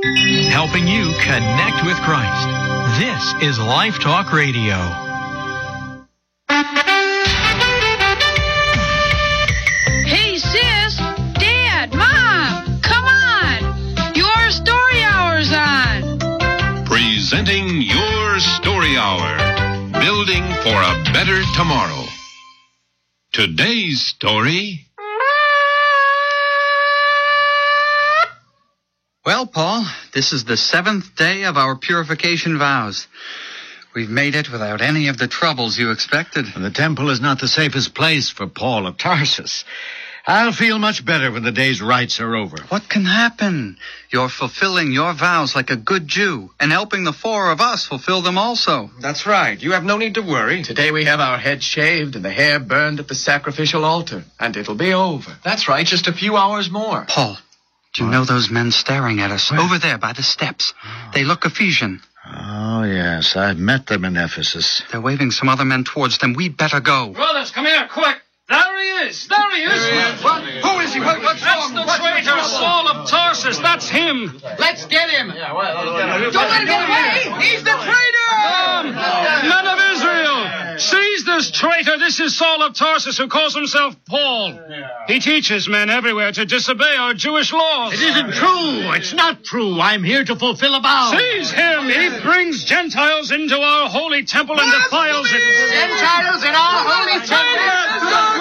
helping you connect with Christ. This is Life Talk Radio. Hey, sis, Dad, Mom, come on. Your story hour's on. Presenting Your Story Hour. Building for a better tomorrow. Today's story. Well, Paul, this is the 7th day of our purification vows. We've made it without any of the troubles you expected. And the temple is not the safest place for Paul of Tarsus. I'll feel much better when the day's rites are over. What can happen? You're fulfilling your vows like a good Jew and helping the 4 of us fulfill them also. That's right. You have no need to worry. Today we have our heads shaved and the hair burned at the sacrificial altar, and it'll be over. That's right, just a few hours more. Paul, do you know those men staring at us? Where? Over there by the steps. They look Ephesian. Oh, yes, I've met them in Ephesus. They're waving some other men towards them. We'd better go. Brothers, come here, quick. There he is. There he is. What? Who is he? What's That's the traitor, Saul of Tarsus. That's him. Let's get him. Don't let him get away. He's the traitor. Men of Israel, seize this traitor. This is Saul of Tarsus, who calls himself Paul. He teaches men everywhere to disobey our Jewish laws. It isn't true. It's not true. I'm here to fulfill a vow. Seize him. He brings Gentiles into our holy temple and defiles it. Gentiles in our holy temple.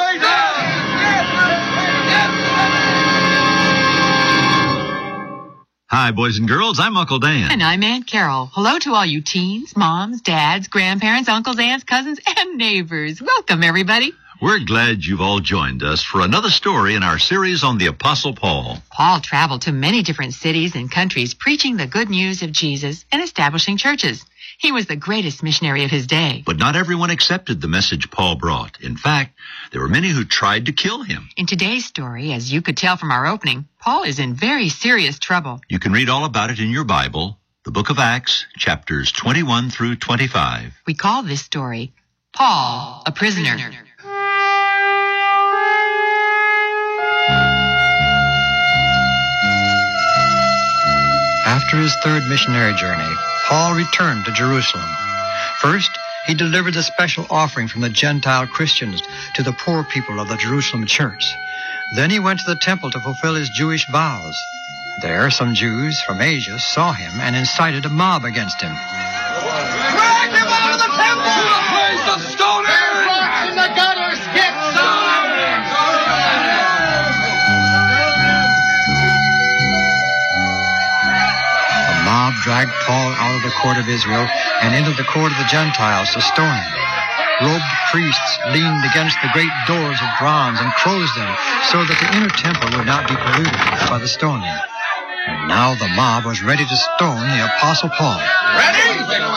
Hi, boys and girls. I'm Uncle Dan. And I'm Aunt Carol. Hello to all you teens, moms, dads, grandparents, uncles, aunts, cousins, and neighbors. Welcome, everybody. We're glad you've all joined us for another story in our series on the Apostle Paul. Paul traveled to many different cities and countries preaching the good news of Jesus and establishing churches. He was the greatest missionary of his day. But not everyone accepted the message Paul brought. In fact, there were many who tried to kill him. In today's story, as you could tell from our opening, Paul is in very serious trouble. You can read all about it in your Bible, the book of Acts, chapters 21 through 25. We call this story, Paul, a Prisoner. After his 3rd missionary journey, Paul returned to Jerusalem. First, he delivered a special offering from the Gentile Christians to the poor people of the Jerusalem church. Then he went to the temple to fulfill his Jewish vows. There, some Jews from Asia saw him and incited a mob against him. Drag him out of the temple! To the place of stoners! Rocks in the gutters! Get The mob dragged Paul out of the court of Israel and into the court of the Gentiles to stone him. Robed priests leaned against the great doors of bronze and closed them so that the inner temple would not be polluted by the stoning. And now the mob was ready to stone the Apostle Paul. Ready?